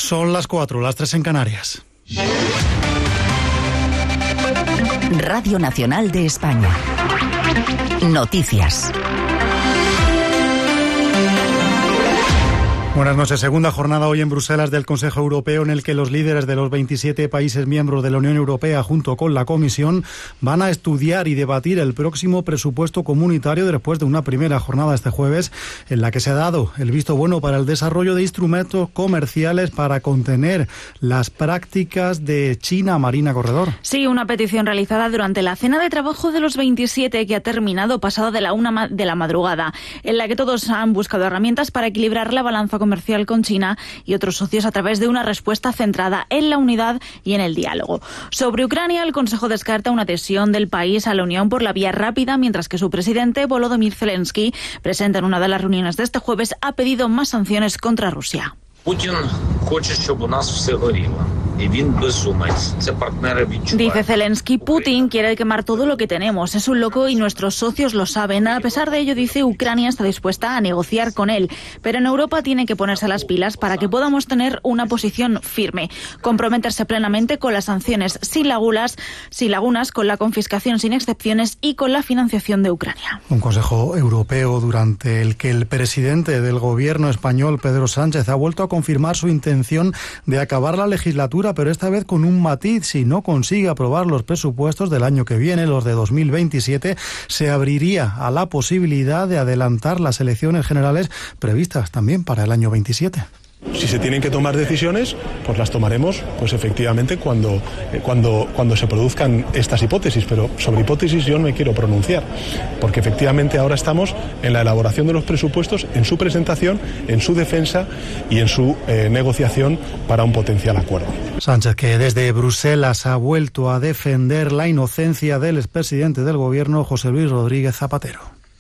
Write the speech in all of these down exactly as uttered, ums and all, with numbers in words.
Son las cuatro, las tres en Canarias. Radio Nacional de España. Noticias. Buenas noches. Segunda jornada hoy en Bruselas del Consejo Europeo, en el que los líderes de los veintisiete países miembros de la Unión Europea, junto con la Comisión, van a estudiar y debatir el próximo presupuesto comunitario después de una primera jornada este jueves en la que se ha dado el visto bueno para el desarrollo de instrumentos comerciales para contener las prácticas de China. Marina Corredor. Sí, una petición realizada durante la cena de trabajo de los veintisiete que ha terminado pasado de la una de la madrugada, en la que todos han buscado herramientas para equilibrar la balanza comercial con China y otros socios a través de una respuesta centrada en la unidad y en el diálogo. Sobre Ucrania, el Consejo descarta una adhesión del país a la Unión por la vía rápida, mientras que su presidente, Volodymyr Zelensky, presente en una de las reuniones de este jueves, ha pedido más sanciones contra Rusia. Putin хоче, щоб у нас все горіло. І він безумець. Це партнери відчувають. Dice Zelensky, Putin quiere quemar todo lo que tenemos. Es un loco y nuestros socios lo saben. A pesar de ello, dice, Ucrania está dispuesta a negociar con él. Pero en Europa tiene que ponerse las pilas para que podamos tener una posición firme. Comprometerse plenamente con las sanciones sin lagunas, sin lagunas, con la confiscación sin excepciones y con la financiación de Ucrania. Un Consejo Europeo durante el que el presidente del gobierno español, Pedro Sánchez, ha vuelto a confirmar su intención de acabar la legislatura, pero esta vez con un matiz. Si no consigue aprobar los presupuestos del año que viene, los de dos mil veintisiete, se abriría a la posibilidad de adelantar las elecciones generales previstas también para el año veintisiete. Si se tienen que tomar decisiones, pues las tomaremos, pues efectivamente cuando, cuando, cuando se produzcan estas hipótesis, pero sobre hipótesis yo no me quiero pronunciar, porque efectivamente ahora estamos en la elaboración de los presupuestos, en su presentación, en su defensa y en su eh, negociación para un potencial acuerdo. Sánchez, que desde Bruselas ha vuelto a defender la inocencia del expresidente del gobierno, José Luis Rodríguez Zapatero.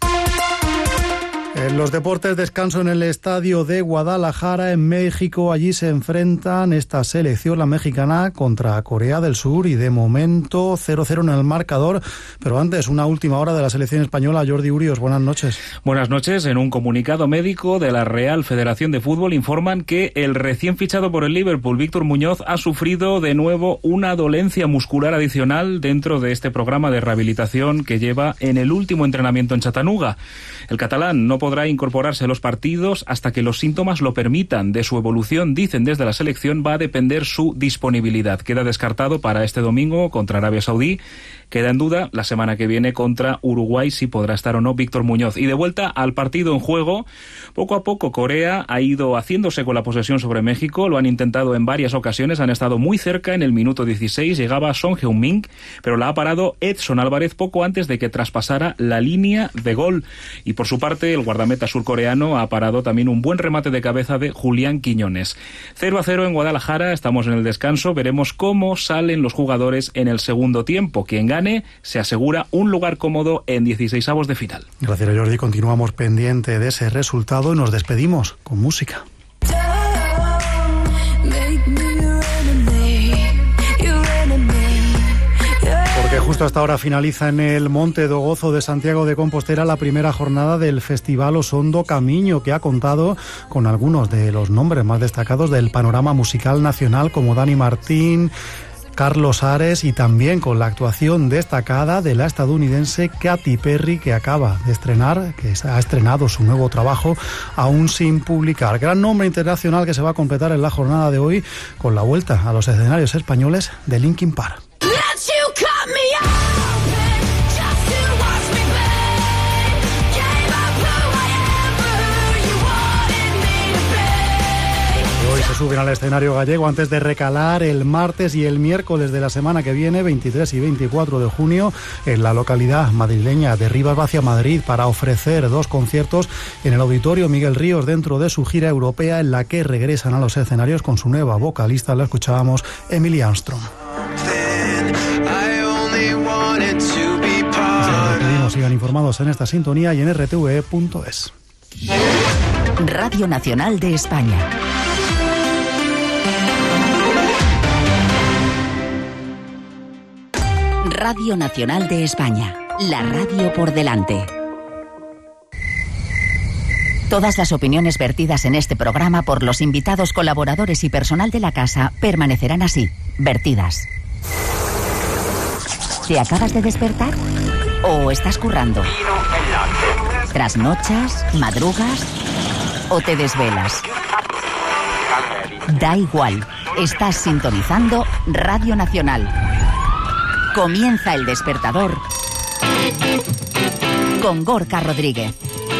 En los deportes, descanso en el estadio de Guadalajara, en México. Allí se enfrentan esta selección, la mexicana, contra Corea del Sur, y de momento cero cero en el marcador. Pero antes, una última hora de la selección española. Jordi Urios, buenas noches. Buenas noches. En un comunicado médico de la Real Federación de Fútbol informan que el recién fichado por el Liverpool, Víctor Muñoz, ha sufrido de nuevo una dolencia muscular adicional dentro de este programa de rehabilitación que lleva en el último entrenamiento en Chattanooga. El catalán no podrá incorporarse a los partidos hasta que los síntomas lo permitan. De su evolución, dicen desde la selección, va a depender su disponibilidad. Queda descartado para este domingo contra Arabia Saudí. Queda en duda la semana que viene contra Uruguay si podrá estar o no Víctor Muñoz. Y de vuelta al partido en juego, poco a poco Corea ha ido haciéndose con la posesión sobre México. Lo han intentado en varias ocasiones, han estado muy cerca. En el minuto dieciséis llegaba Son Heung-min, pero la ha parado Edson Álvarez poco antes de que traspasara la línea de gol. Y por su parte, el guardameta surcoreano ha parado también un buen remate de cabeza de Julián Quiñones. cero a cero en Guadalajara, estamos en el descanso. Veremos cómo salen los jugadores en el segundo tiempo. Quien gane se asegura un lugar cómodo en dieciseisavos de final. Gracias, Jordi. Continuamos pendiente de ese resultado y nos despedimos con música. Porque justo hasta ahora finaliza en el Monte do Gozo de Santiago de Compostela la primera jornada del Festival Osondo Camiño, que ha contado con algunos de los nombres más destacados del panorama musical nacional, como Dani Martín, Carlos Ares, y también con la actuación destacada de la estadounidense Katy Perry, que acaba de estrenar, que ha estrenado su nuevo trabajo aún sin publicar. Gran nombre internacional que se va a completar en la jornada de hoy con la vuelta a los escenarios españoles de Linkin Park. Hoy se suben al escenario gallego antes de recalar el martes y el miércoles de la semana que viene, veintitrés y veinticuatro de junio, en la localidad madrileña de Rivas Vacia, Madrid, para ofrecer dos conciertos en el Auditorio Miguel Ríos dentro de su gira europea, en la que regresan a los escenarios con su nueva vocalista, la escuchábamos, Emily Armstrong. Pedimos sigan informados en esta sintonía y en r t v e punto es. Radio Nacional de España. Radio Nacional de España, la radio por delante. Todas las opiniones vertidas en este programa por los invitados, colaboradores y personal de la casa permanecerán así, vertidas. ¿Te acabas de despertar? ¿O estás currando? ¿Trasnochas? ¿Madrugas? ¿O te desvelas? Da igual, estás sintonizando Radio Nacional. Comienza El Despertador con Gorka Rodríguez.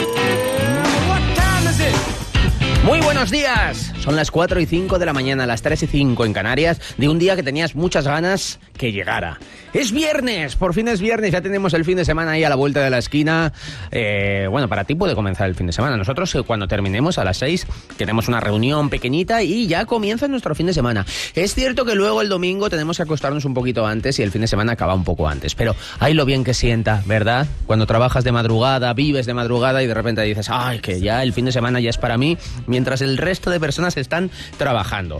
Muy buenos días, son las cuatro y cinco de la mañana, las tres y cinco en Canarias, de un día que tenías muchas ganas que llegara. Es viernes, por fin es viernes, ya tenemos el fin de semana ahí a la vuelta de la esquina. Eh, bueno, para ti puede comenzar el fin de semana. Nosotros eh, cuando terminemos a las seis tenemos una reunión pequeñita y ya comienza nuestro fin de semana. Es cierto que luego el domingo tenemos que acostarnos un poquito antes y el fin de semana acaba un poco antes, pero ay, lo bien que sienta, ¿verdad? Cuando trabajas de madrugada, vives de madrugada y de repente dices, ay, que ya el fin de semana ya es para mí, mientras el resto de personas están trabajando.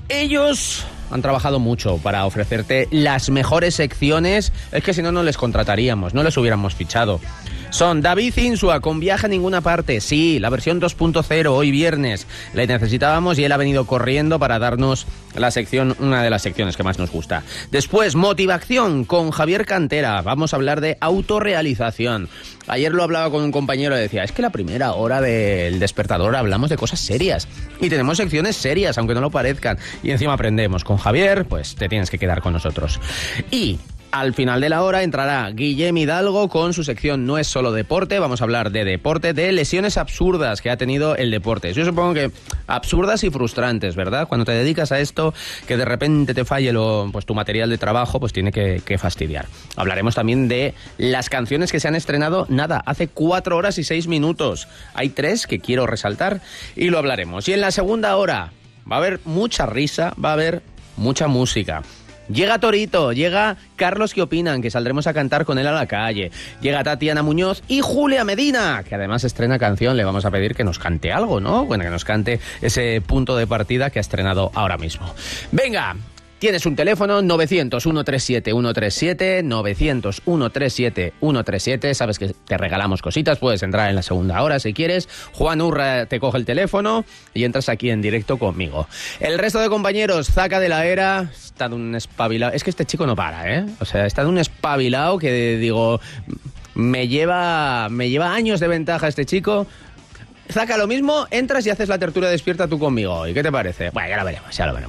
Ellos han trabajado mucho para ofrecerte las mejores secciones, es que si no, no les contrataríamos, no les hubiéramos fichado. Son David Insua con Viaje a Ninguna Parte, sí, la versión dos punto cero, hoy viernes. La necesitábamos y él ha venido corriendo para darnos la sección, una de las secciones que más nos gusta. Después, Motivación con Javier Cantera. Vamos a hablar de autorrealización. Ayer lo hablaba con un compañero y decía, es que la primera hora del Despertador hablamos de cosas serias. Y tenemos secciones serias, aunque no lo parezcan. Y encima aprendemos. Con Javier, pues te tienes que quedar con nosotros. Y al final de la hora entrará Guillem Hidalgo con su sección No es solo deporte. Vamos a hablar de deporte, de lesiones absurdas que ha tenido el deporte. Yo supongo que absurdas y frustrantes, ¿verdad? Cuando te dedicas a esto, que de repente te falle lo, pues tu material de trabajo, pues tiene que, que fastidiar. Hablaremos también de las canciones que se han estrenado, nada, hace cuatro horas y seis minutos. Hay tres que quiero resaltar y lo hablaremos. Y en la segunda hora va a haber mucha risa, va a haber mucha música. Llega Torito, llega Carlos ¿Qué opinan? Que saldremos a cantar con él a la calle. Llega Tatiana Muñoz y Julia Medina, que además estrena canción. Le vamos a pedir que nos cante algo, ¿no? Bueno, que nos cante ese punto de partida que ha estrenado ahora mismo. Venga, tienes un teléfono, novecientos, ciento treinta y siete, ciento treinta y siete, novecientos, ciento treinta y siete, ciento treinta y siete. Sabes que te regalamos cositas, puedes entrar en la segunda hora si quieres. Juan Urra te coge el teléfono y entras aquí en directo conmigo. El resto de compañeros, Zaca de la Era, está de un espabilado. Es que este chico no para, ¿eh? O sea, está de un espabilado que digo, me lleva, me lleva años de ventaja este chico. Zaca, lo mismo, entras y haces la tertulia despierta tú conmigo. ¿Y qué te parece? Bueno, ya lo veremos, ya lo veremos.